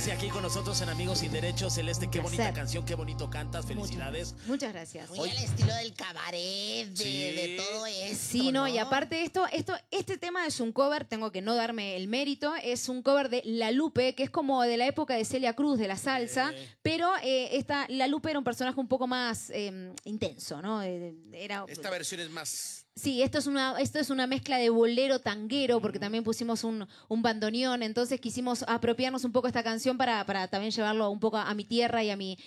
Celeste aquí con nosotros en Amigos Sin Derechos. Celeste, qué bonita canción, qué bonito cantas. Felicidades. Muchas gracias. Muy al estilo del cabaret, de todo eso. Sí, no, y aparte este tema es un cover, tengo que no darme el mérito, es un cover de La Lupe, que es como de la época de Celia Cruz, de la salsa, pero La Lupe era un personaje un poco más intenso, ¿no? Esta versión es más... Sí, esto es una mezcla de bolero tanguero, porque también pusimos un bandoneón, entonces quisimos apropiarnos un poco esta canción para también llevarlo un poco a mi tierra y a mi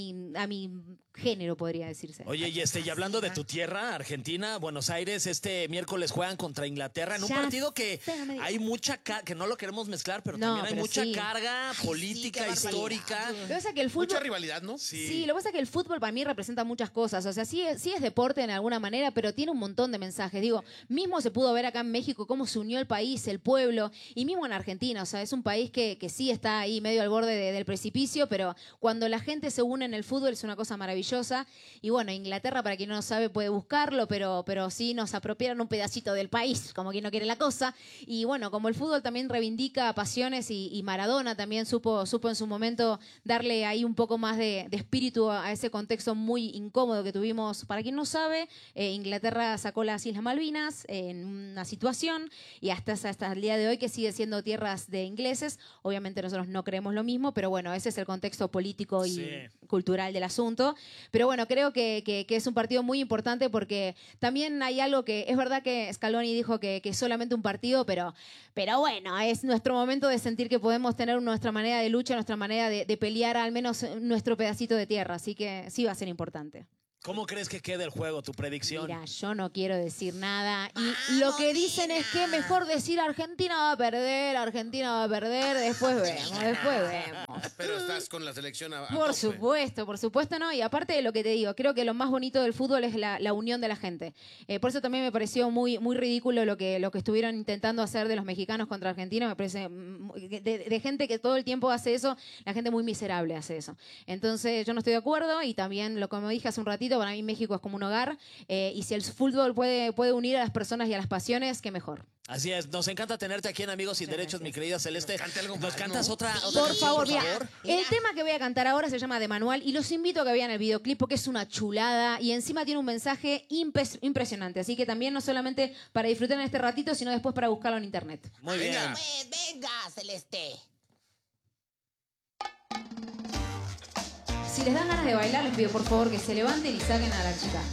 género, podría decirse. Oye, y hablando de tu tierra, Argentina, Buenos Aires, este miércoles juegan contra Inglaterra en un partido que hay mucha que no lo queremos mezclar, pero también hay mucha carga política, histórica. Lo que pasa es que el fútbol, mucha rivalidad, ¿no? Sí, lo que pasa es que el fútbol para mí representa muchas cosas. O sea, sí es deporte en alguna manera, pero tiene un montón de mensajes. Digo, mismo se pudo ver acá en México cómo se unió el país, el pueblo, y mismo en Argentina. O sea, es un país que sí está ahí medio al borde del precipicio, pero cuando la gente se une en el fútbol es una cosa maravillosa. Y bueno, Inglaterra, para quien no lo sabe, puede buscarlo, pero sí nos apropiaron un pedacito del país, como quien no quiere la cosa. Y bueno, como el fútbol también reivindica pasiones y Maradona también supo en su momento darle ahí un poco más de espíritu a ese contexto muy incómodo que tuvimos. Para quien no sabe, Inglaterra sacó las Islas Malvinas en una situación y hasta el día de hoy que sigue siendo tierras de ingleses. Obviamente nosotros no creemos lo mismo, pero bueno, ese es el contexto político y cultural del asunto. Pero bueno, creo que es un partido muy importante porque también hay algo que es verdad que Scaloni dijo que es solamente un partido, pero bueno, es nuestro momento de sentir que podemos tener nuestra manera de lucha, nuestra manera de pelear al menos nuestro pedacito de tierra, así que sí va a ser importante. ¿Cómo crees que quede el juego, tu predicción? Mira, yo no quiero decir nada. Y lo que dicen es que mejor decir Argentina va a perder, después vemos. Pero estás con la selección a Por supuesto, no. Y aparte de lo que te digo, creo que lo más bonito del fútbol es la unión de la gente. Por eso también me pareció muy ridículo lo que estuvieron intentando hacer de los mexicanos contra Argentina. Me parece de gente que todo el tiempo hace eso, la gente muy miserable hace eso. Entonces yo no estoy de acuerdo y también, como dije hace un ratito, para mí México es como un hogar y si el fútbol puede unir a las personas y a las pasiones, qué mejor. Así es, nos encanta tenerte aquí en Amigos Sin Derechos, mi querida Celeste. ¿Nos cantas otra Por favor, mira, el tema que voy a cantar ahora se llama De Manual y los invito a que vean el videoclip porque es una chulada y encima tiene un mensaje impresionante. Así que también no solamente para disfrutar en este ratito, sino después para buscarlo en internet. Muy bien. Venga, Celeste. Si les dan ganas de bailar, les pido por favor que se levanten y saquen a la chica.